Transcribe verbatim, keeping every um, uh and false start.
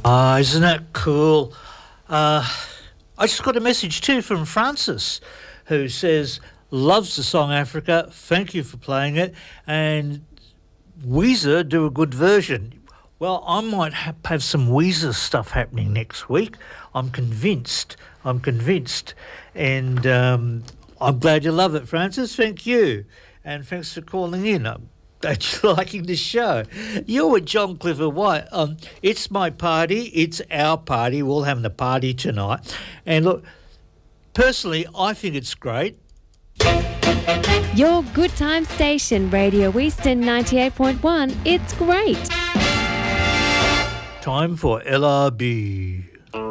Oh, isn't that cool? Uh, I just got a message too from Francis, who says, loves the song Africa, thank you for playing it, and Weezer do a good version. Well, I might ha- have some Weezer stuff happening next week. I'm convinced. I'm convinced. And um, I'm glad you love it, Francis. Thank you. And thanks for calling in. I'm glad you're liking the show. You're with John Clifford White. Um, it's my party. It's our party. We're all having a party tonight. And look, personally, I think it's great. Your good time station, Radio Eastern ninety-eight point one. It's great. Time for L R B.